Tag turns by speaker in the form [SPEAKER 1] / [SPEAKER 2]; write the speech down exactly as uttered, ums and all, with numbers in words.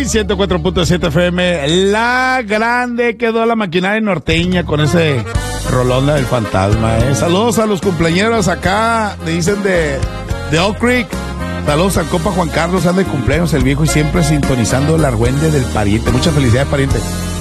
[SPEAKER 1] y ciento cuatro punto siete F M. La grande quedó la maquinaria norteña con ese rolón del fantasma. ¿eh? Saludos a los cumpleañeros acá, me dicen de, de Oak Creek. Saludos al compa Juan Carlos, anda de cumpleaños el viejo y siempre sintonizando el argüende del pariente. Muchas felicidades, pariente.